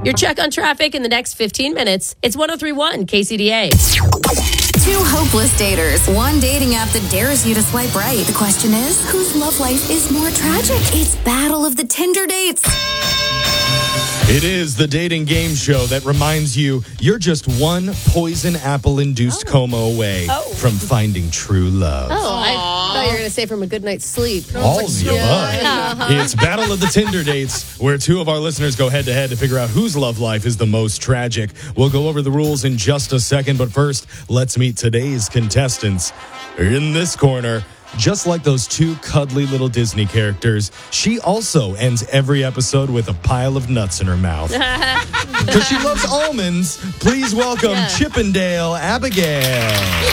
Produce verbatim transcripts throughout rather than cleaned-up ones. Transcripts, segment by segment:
Your check on traffic in the next fifteen minutes. It's one oh three point one K C D A. Two hopeless daters. One dating app that dares you to swipe right. The question is, whose love life is more tragic? It's Battle of the Tinder Dates. It is the dating game show that reminds you you're just one poison apple-induced Oh. coma away Oh. from finding true love. Oh, I thought you were going to say from a good night's sleep. All of the above. It's Battle of the Tinder Dates, where two of our listeners go head-to-head to figure out whose love life is the most tragic. We'll go over the rules in just a second, but first, let's meet today's contestants. In this corner, just like those two cuddly little Disney characters, she also ends every episode with a pile of nuts in her mouth. Because she loves almonds, please welcome Yeah. Chippendale Abigail.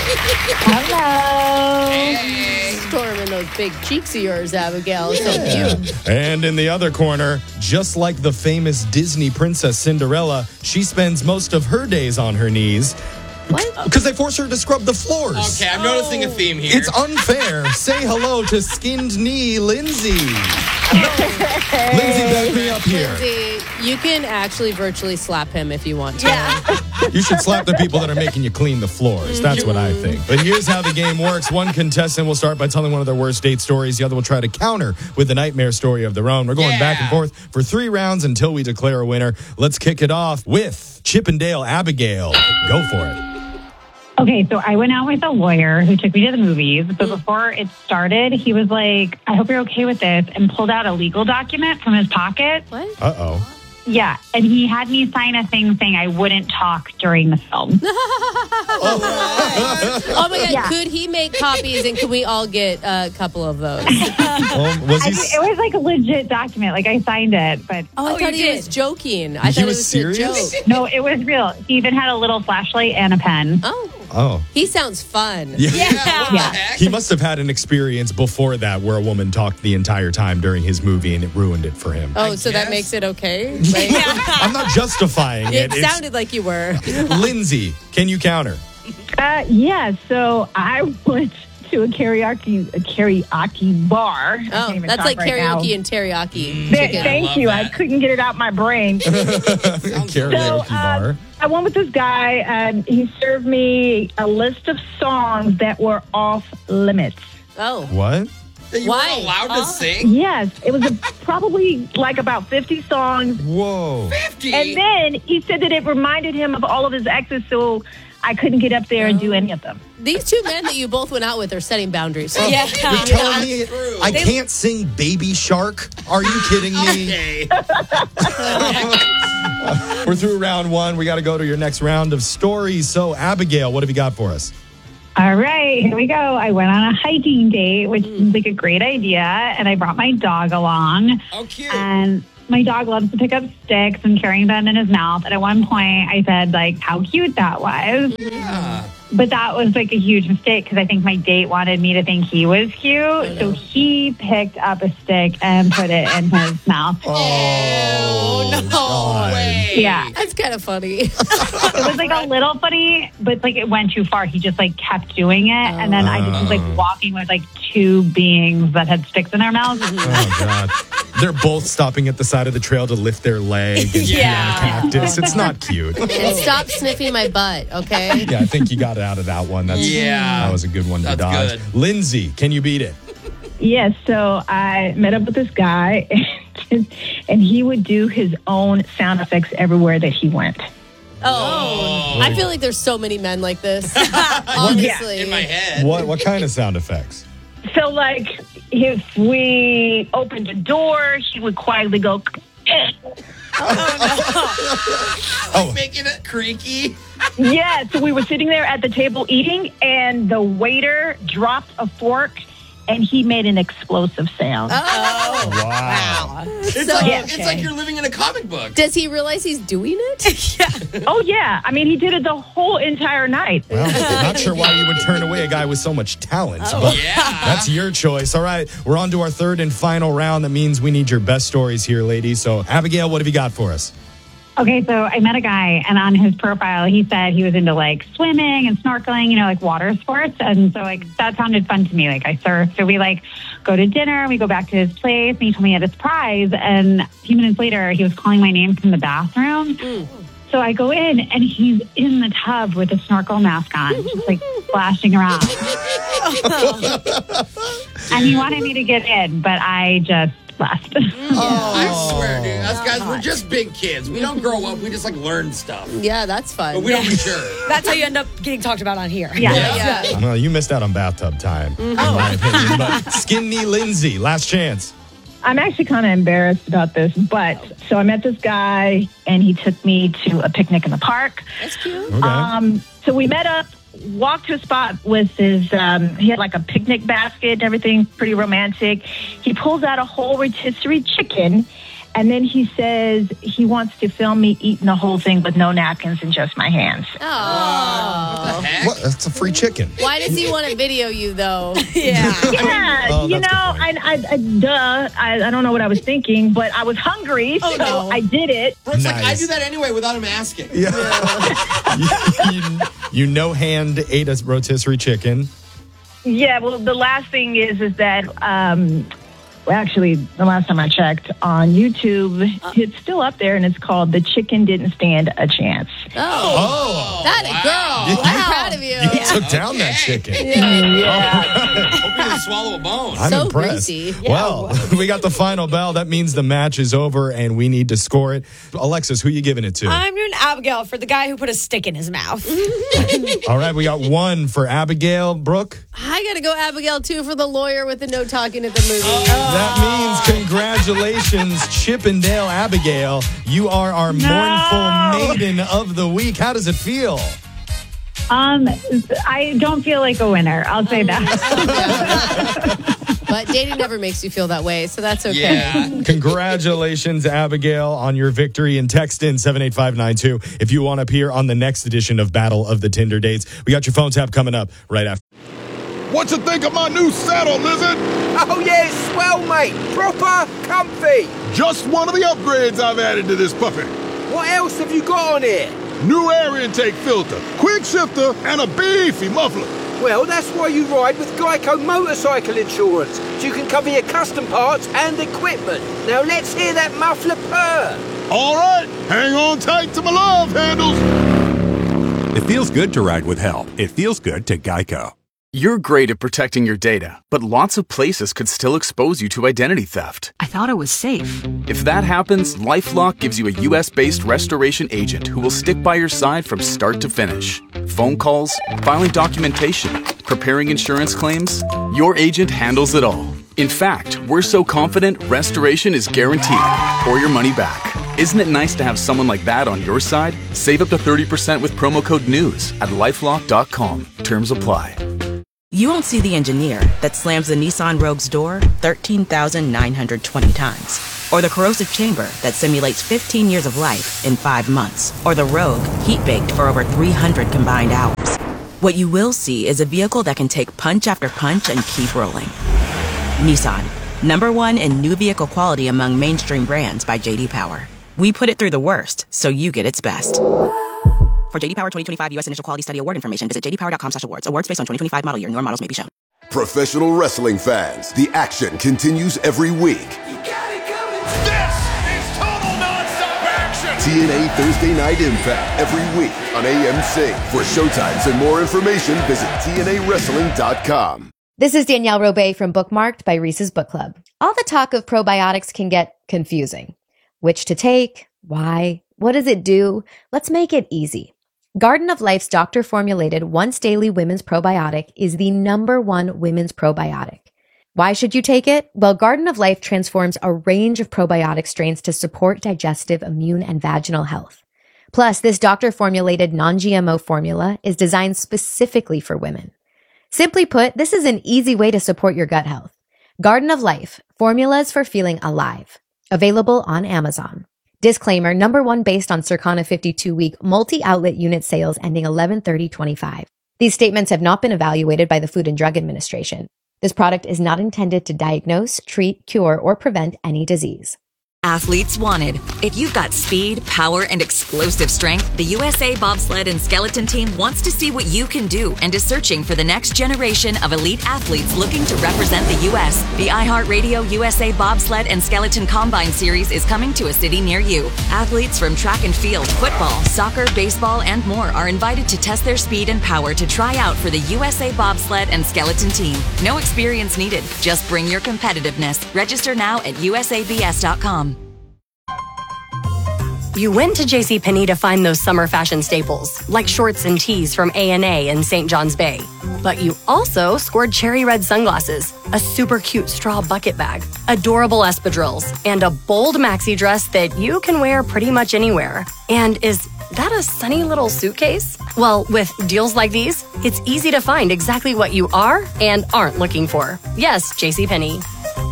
Hello. Storming those big cheeks of yours, Abigail. So cute. And in the other corner, just like the famous Disney princess Cinderella, she spends most of her days on her knees. What? Because they force her to scrub the floors. Okay, I'm noticing a theme here. It's unfair. Say hello to skinned knee Lindsay. Lindsay, back me up here. Lindsay, you can actually virtually slap him if you want to. Yeah. You should slap the people that are making you clean the floors. That's what I think. But here's how the game works. One contestant will start by telling one of their worst date stories. The other will try to counter with a nightmare story of their own. We're going Yeah. back and forth for three rounds until we declare a winner. Let's kick it off with Chippendale Abigail. Go for it. Okay, so I went out with a lawyer who took me to the movies, but before it started, he was like, I hope you're okay with this, and pulled out a legal document from his pocket. What? Uh-oh. Yeah, and he had me sign a thing saying I wouldn't talk during the film. Oh my God! Yeah. Could he make copies, and could we all get a couple of those? Um, was I, he... it was like a legit document, like I signed it, but Oh, I oh, thought you he did. was joking. I He thought it was was serious? a joke. No, it was real. He even had a little flashlight and a pen. Oh, Oh. he sounds fun. Yeah. Yeah, what the Yeah. heck? He must have had an experience before that where a woman talked the entire time during his movie and it ruined it for him. Oh, I so that guess. makes it okay? Like, I'm not justifying it. it It's- sounded like you were. Lindsay, can you counter? Uh, yeah, so I went to a karaoke a karaoke bar. I can't Oh, even that's talk like right now. karaoke and teriyaki. Th- chicken. Thank love you. I that. couldn't get it out my brain. Karaoke So, uh, bar. I went with this guy, and he served me a list of songs that were off limits. Oh, What? That you Why? weren't allowed to Huh? sing? Yes, it was a, probably like about fifty songs. Whoa. fifty? And then he said that it reminded him of all of his exes, so I couldn't get up there and do any of them. these two men that you both went out with are setting boundaries. Yeah. You're telling me true. I They- can't sing Baby Shark? Are you kidding me? Okay. We're through round one. We got to go to your next round of stories. So, Abigail, what have you got for us? All right, here we go. I went on a hiking date, which seems like a great idea, and I brought my dog along. Oh, cute. And my dog loves to pick up sticks and carrying them in his mouth. And at one point, I said, like, how cute that was. Yeah. But that was like a huge mistake because I think my date wanted me to think he was cute. So he picked up a stick and put it in his mouth. Oh, no God. way. Yeah. That's kind of funny. It was like a little funny, but like it went too far. He just like kept doing it. And then I just was like walking with like two beings that had sticks in their mouths. Oh, God. They're both stopping at the side of the trail to lift their leg and Yeah. pee on a cactus. It's not cute. And stop sniffing my butt, okay? Yeah, I think you got out of that one. That's, Yeah. That was a good one to That's dodge. good. Lindsay, can you beat it? Yes, so I met up with this guy, and, and he would do his own sound effects everywhere that he went. Oh, I feel like there's so many men like this. Honestly. In my head. What what kind of sound effects? So, like, if we opened a door, he would quietly go, Oh. Making it creaky. yeah. So we were sitting there at the table eating, and the waiter dropped a fork, and he made an explosive sound. Oh. Wow. It's, So- like, Yeah. it's like you're living in a comic book. Does he realize he's doing it? Oh, yeah. I mean, he did it the whole entire night. Well, not sure why you would turn away a guy with so much talent, but Yeah. that's your choice. All right, we're on to our third and final round. That means we need your best stories here, ladies. So, Abigail, what have you got for us? Okay, so I met a guy, and on his profile, he said he was into like swimming and snorkeling, you know, like water sports. And so, like, that sounded fun to me. Like, I surfed. So we like go to dinner, and we go back to his place, and he told me he had a surprise. And a few minutes later, he was calling my name from the bathroom. Mm. So I go in, and he's in the tub with a snorkel mask on, just like splashing around. And he wanted me to get in, but I just left. Oh, I swear, dude. Us guys, we're just big kids. We don't grow up. We just like learn stuff. Yeah, that's fun. But we don't mature. That's how you end up getting talked about on here. Yeah. Yeah. yeah. Well, you missed out on bathtub time, Mm-hmm. in my opinion. But Skinny Lindsay, last chance. I'm actually kind of embarrassed about this, but so I met this guy and he took me to a picnic in the park. That's cute. Okay. Um, so we met up, walked to a spot with his, um, he had like a picnic basket and everything, pretty romantic. He pulls out a whole rotisserie chicken, and then he says he wants to film me eating the whole thing with no napkins and just my hands. Oh. Heck? What? That's a free chicken. Why does he want to video you, though? Yeah. Yeah, Oh, you know, that's I, I, I, duh, I, I don't know what I was thinking, but I was hungry, Oh, so no. I did it. Brooke's like, I Nice. do that anyway without him asking. Yeah. you, you, you no hand ate a rotisserie chicken. Yeah, well, the last thing is, is that, um, well, actually, the last time I checked on YouTube, it's still up there, and it's called "The Chicken Didn't Stand a Chance." Oh. Oh. That wow. girl. I'm proud of you. You took down that chicken. Hope you didn't swallow a bone. I'm So impressed. greasy. Well, we got the final bell. That means the match is over and we need to score it. Alexis, who you giving it to? I'm doing Abigail for the guy who put a stick in his mouth. All right, we got one for Abigail. Brooke? I got to go Abigail, too, for the lawyer with the no talking at the movie. That means congratulations, Chippendale Abigail. You are our mournful maiden of the week. How does it feel? Um, I don't feel like a winner. I'll say that. But dating never makes you feel that way, so that's okay. Yeah. Congratulations, Abigail, on your victory. And text in seven eight five nine two if you want to appear on the next edition of Battle of the Tinder Dates. We got your phone tap coming up right after. What you think of my new saddle, Lizard? Oh yeah, it's swell, mate. Proper comfy. Just one of the upgrades I've added to this puppy. What else have you got on here? New air intake filter, quick shifter, and a beefy muffler. Well, that's why you ride with Geico Motorcycle Insurance, so you can cover your custom parts and equipment. Now let's hear that muffler purr. All right, hang on tight to my love handles. It feels good to ride with help. It feels good to Geico. You're great at protecting your data, but lots of places could still expose you to identity theft. I thought it was safe. If that happens, LifeLock gives you a U S-based restoration agent who will stick by your side from start to finish. Phone calls, filing documentation, preparing insurance claims, your agent handles it all. In fact, we're so confident restoration is guaranteed or your money back. Isn't it nice to have someone like that on your side? Save up to thirty percent with promo code NEWS at lifelock dot com. Terms apply. You won't see the engineer that slams the Nissan Rogue's door thirteen thousand nine hundred twenty times. Or the corrosive chamber that simulates fifteen years of life in five months. Or the Rogue heat-baked for over three hundred combined hours. What you will see is a vehicle that can take punch after punch and keep rolling. Nissan, number one in new vehicle quality among mainstream brands by J D Power. We put it through the worst, so you get its best. For J D Power twenty twenty-five U S Initial Quality Study Award information, visit j d power dot com slash awards. Awards based on twenty twenty-five model year. Newer models may be shown. Professional wrestling fans, the action continues every week. This is total nonstop action. T N A Thursday Night Impact every week on A M C. For showtimes and more information, visit T N A wrestling dot com. This is Danielle Robay from Bookmarked by Reese's Book Club. All the talk of probiotics can get confusing. Which to take? Why? What does it do? Let's make it easy. Garden of Life's doctor-formulated once-daily women's probiotic is the number one women's probiotic. Why should you take it? Well, Garden of Life transforms a range of probiotic strains to support digestive, immune, and vaginal health. Plus, this doctor-formulated non-G M O formula is designed specifically for women. Simply put, this is an easy way to support your gut health. Garden of Life, formulas for feeling alive. Available on Amazon. Disclaimer, number one based on Circana fifty-two week multi-outlet unit sales ending eleven thirty twenty-five. These statements have not been evaluated by the Food and Drug Administration. This product is not intended to diagnose, treat, cure, or prevent any disease. Athletes wanted. If you've got speed, power, and explosive strength, the U S A Bobsled and Skeleton Team wants to see what you can do and is searching for the next generation of elite athletes looking to represent the U S The iHeartRadio U S A Bobsled and Skeleton Combine Series is coming to a city near you. Athletes from track and field, football, soccer, baseball, and more are invited to test their speed and power to try out for the U S A Bobsled and Skeleton Team. No experience needed. Just bring your competitiveness. Register now at U S A B S dot com. You went to JCPenney to find those summer fashion staples, like shorts and tees from A and A in Saint John's Bay. But you also scored cherry red sunglasses, a super cute straw bucket bag, adorable espadrilles, and a bold maxi dress that you can wear pretty much anywhere. And is that a sunny little suitcase? Well, with deals like these, it's easy to find exactly what you are and aren't looking for. Yes, JCPenney.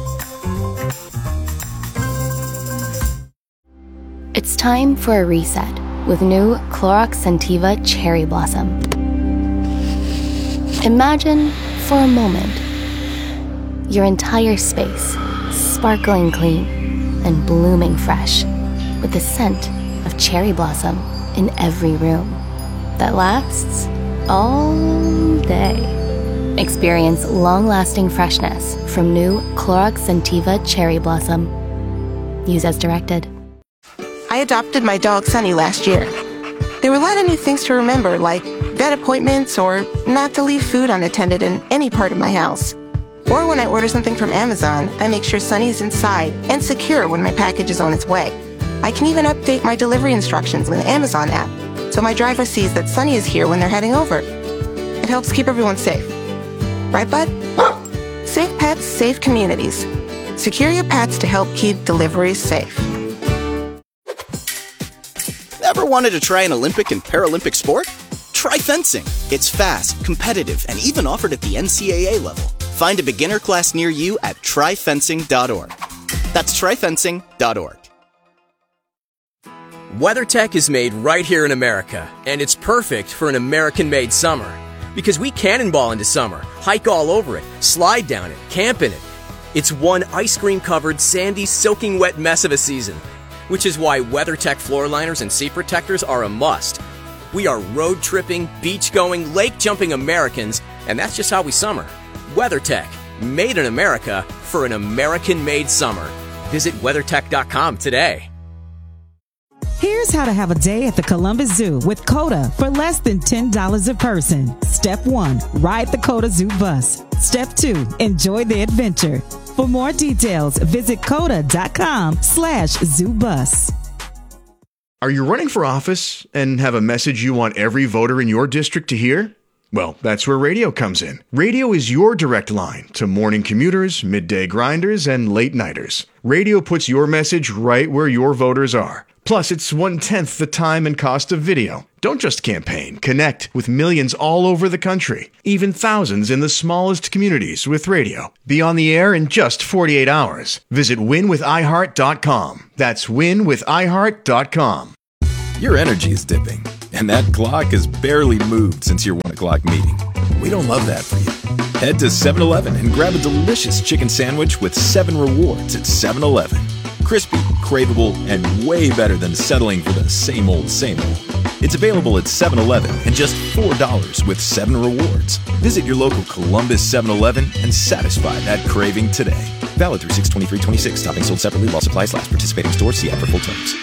It's time for a reset with new Clorox Scentiva Cherry Blossom. Imagine, for a moment, your entire space sparkling clean and blooming fresh with the scent of cherry blossom in every room that lasts all day. Experience long-lasting freshness from new Clorox Scentiva Cherry Blossom. Use as directed. I adopted my dog Sunny last year. There were a lot of new things to remember, like vet appointments or not to leave food unattended in any part of my house. Or when I order something from Amazon, I make sure Sunny is inside and secure when my package is on its way. I can even update my delivery instructions with the Amazon app, so my driver sees that Sunny is here when they're heading over. It helps keep everyone safe. Right, bud? Safe pets, safe communities. Secure your pets to help keep deliveries safe. Ever wanted to try an Olympic and Paralympic sport? Try fencing. It's fast, competitive, and even offered at the N C A A level. Find a beginner class near you at try fencing dot org. That's try fencing dot org. WeatherTech is made right here in America, and it's perfect for an American-made summer. Because we cannonball into summer, hike all over it, slide down it, camp in it. It's one ice cream-covered, sandy, soaking wet mess of a season. Which is why WeatherTech floor liners and seat protectors are a must. We are road tripping, beach going, lake jumping Americans, and that's just how we summer. WeatherTech, made in America for an American-made summer. Visit weathertech dot com today. Here's how to have a day at the Columbus Zoo with COTA for less than ten dollars a person. Step one, ride the COTA Zoo bus. Step two, enjoy the adventure. For more details, visit coda dot com slash zoo bus. Are you running for office and have a message you want every voter in your district to hear? Well, that's where radio comes in. Radio is your direct line to morning commuters, midday grinders, and late nighters. Radio puts your message right where your voters are. Plus, it's one-tenth the time and cost of video. Don't just campaign. Connect with millions all over the country, even thousands in the smallest communities with radio. Be on the air in just forty-eight hours. Visit win with i heart dot com. That's win with i heart dot com. Your energy is dipping, and that clock has barely moved since your one o'clock meeting. We don't love that for you. Head to seven eleven and grab a delicious chicken sandwich with seven rewards at seven eleven. Crispy, craveable, and way better than settling for the same old, same old. It's available at seven eleven and just four dollars with seven rewards. Visit your local Columbus seven eleven and satisfy that craving today. Valid through six twenty-three twenty-six. Topping sold separately while supplies last. Participating stores. See app for full terms.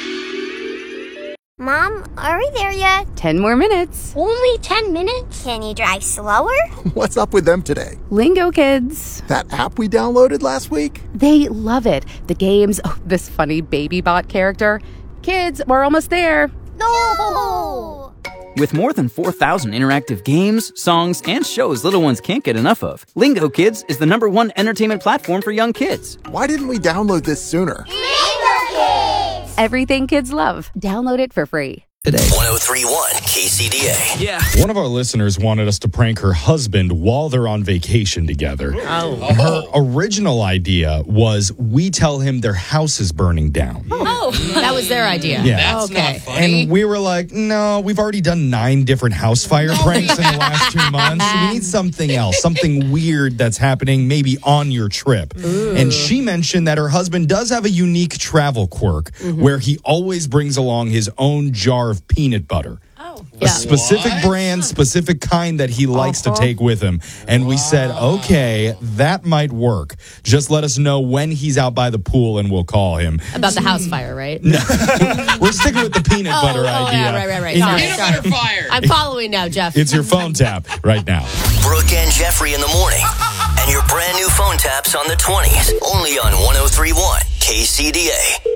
Mom, are we there yet? Ten more minutes. Only ten minutes? Can you drive slower? What's up with them today? Lingo Kids. That app we downloaded last week? They love it. The games, oh, this funny baby bot character. Kids, we're almost there. No! With more than four thousand interactive games, songs, and shows little ones can't get enough of, Lingo Kids is the number one entertainment platform for young kids. Why didn't we download this sooner? Lingo Kids! Everything kids love. Download it for free. today. one oh three point one K C D A. Yeah. One of our listeners wanted us to prank her husband while they're on vacation together. Oh. Her original idea was we tell him their house is burning down. Oh, that was their idea. Yeah. Okay. And we were like, no, we've already done nine different house fire pranks in the last two months. We need something else, something weird that's happening maybe on your trip. Ooh. And she mentioned that her husband does have a unique travel quirk Mm-hmm. where he always brings along his own jar of peanut butter. Oh. A specific brand, specific kind that he likes Uh-huh. to take with him. And we said, okay, that might work. Just let us know when he's out by the pool and we'll call him. About the house fire, right? No. We're sticking with the peanut Oh, oh, butter idea. yeah, right, right, right. In Sorry, your- sorry. Peanut butter fire. I'm following now, Jeff. It's your phone tap right now. Brooke and Jeffrey in the morning. And your brand new phone taps on the twenties. Only on one oh three point one K C D A.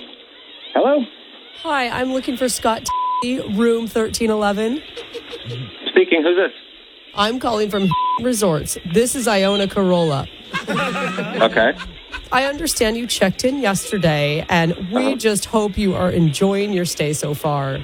Hello? Hi, I'm looking for Scott T, room thirteen eleven. Speaking, who's this? I'm calling from Resorts. This is Iona Corolla. Okay. I understand you checked in yesterday, and we just hope you are enjoying your stay so far.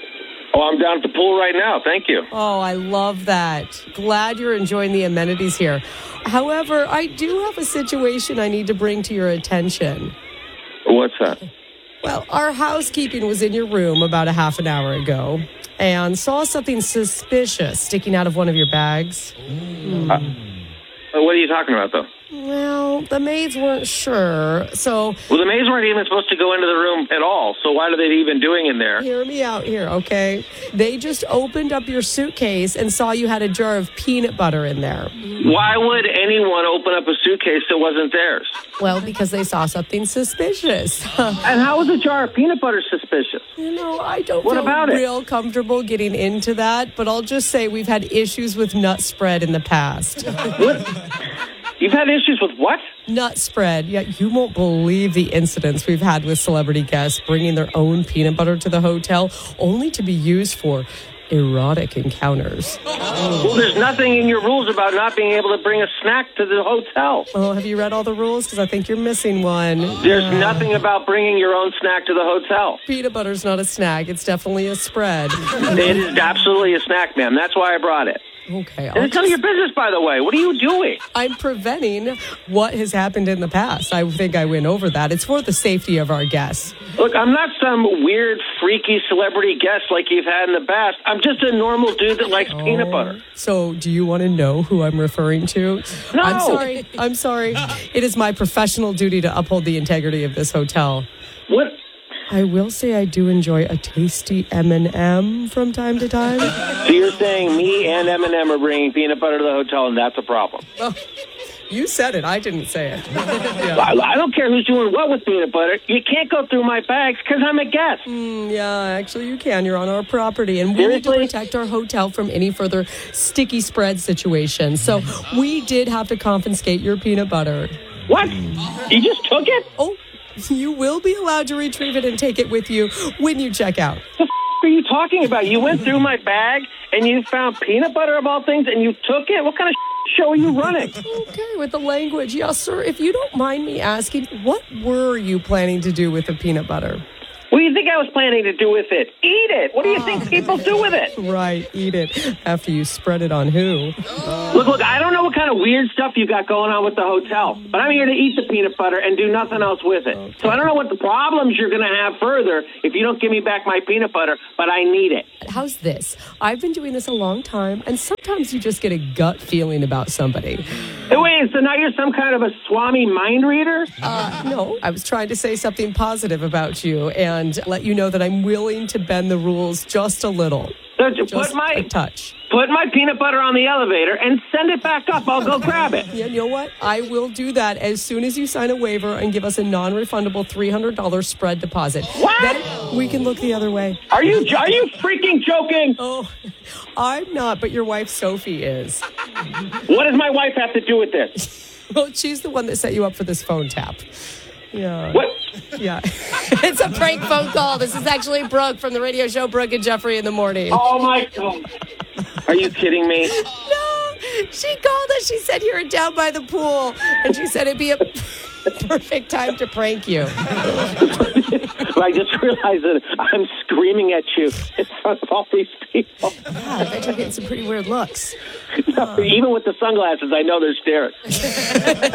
Oh, I'm down at the pool right now. Thank you. Oh, I love that. Glad you're enjoying the amenities here. However, I do have a situation I need to bring to your attention. What's that? Well, our housekeeping was in your room about a half an hour ago and saw something suspicious sticking out of one of your bags. Uh, what are you talking about, though? Well, the maids weren't sure, so... Well, the maids weren't even supposed to go into the room at all, so why are they even doing in there? Hear me out here, okay? They just opened up your suitcase and saw you had a jar of peanut butter in there. Why would anyone open up a suitcase that wasn't theirs? Well, because they saw something suspicious. And how is a jar of peanut butter suspicious? You know, I don't What feel about it? real comfortable getting into that, but I'll just say we've had issues with nut spread in the past. What? You've had issues with what? Nut spread. Yeah, you won't believe the incidents we've had with celebrity guests bringing their own peanut butter to the hotel, only to be used for erotic encounters. Well, there's nothing in your rules about not being able to bring a snack to the hotel. Well, have you read all the rules? Because I think you're missing one. There's Uh, nothing about bringing your own snack to the hotel. Peanut butter's not a snack. It's definitely a spread. It is absolutely a snack, ma'am. That's why I brought it. Okay. And it's none of your business, by the way. What are you doing? I'm preventing what has happened in the past. I think I went over that. It's for the safety of our guests. Look, I'm not some weird, freaky celebrity guest like you've had in the past. I'm just a normal dude that likes peanut butter. So, do you want to know who I'm referring to? No. I'm sorry. I'm sorry. It is my professional duty to uphold the integrity of this hotel. What? I will say I do enjoy a tasty M and M from time to time. So you're saying me and M and M are bringing peanut butter to the hotel, and that's a problem? Well, you said it. I didn't say it. Yeah. I, I don't care who's doing what with peanut butter. You can't go through my bags because I'm a guest. Mm, yeah, actually you can. You're on our property, and we need to protect our hotel from any further sticky spread situations. So we did have to confiscate your peanut butter. What? You just took it? Oh, you will be allowed to retrieve it and take it with you when you check out. What the f- are you talking about? You went through my bag and you found peanut butter of all things and you took it? What kind of show are you running? Okay, with the language. Yes, sir. If you don't mind me asking, what were you planning to do with the peanut butter? What do you think I was planning to do with it? Eat it. What do you think people do with it? Right, eat it after you spread it on who? Look, look, I don't know what kind of weird stuff you got going on with the hotel, but I'm here to eat the peanut butter and do nothing else with it. Okay. So I don't know what the problems you're going to have further if you don't give me back my peanut butter, but I need it. How's this? I've been doing this a long time, and sometimes you just get a gut feeling about somebody. Hey, wait, so now you're some kind of a Swami mind reader? Uh, no, I was trying to say something positive about you and let you know that I'm willing to bend the rules just a little. So just put my a touch. Put my peanut butter on the elevator and send it back up. I'll go grab it. Yeah, you know what? I will do that as soon as you sign a waiver and give us a non-refundable three hundred dollars spread deposit. What? Then we can look the other way. Are you are you freaking joking? Oh, I'm not, but your wife Sophie is. What does my wife have to do with this? Well, she's the one that set you up for this phone tap. Yeah. What? Yeah. It's a prank phone call. This is actually Brooke from the radio show Brooke and Jeffrey in the Morning. Oh, my God. Are you kidding me? No. She called us. She said you were down by the pool. And she said it'd be a... Perfect time to prank you. I just realized that I'm screaming at you in front of all these people. Yeah, I bet you're getting some pretty weird looks. No, even with the sunglasses, I know they're staring.